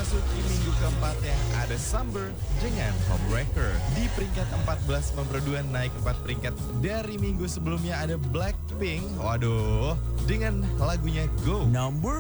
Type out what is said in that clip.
memasuki minggu keempat ya, ada Summer dengan Homewrecker. Di peringkat 14 nomor 2 naik 4 peringkat dari minggu sebelumnya ada Blackpink. Waduh, dengan lagunya Go. Number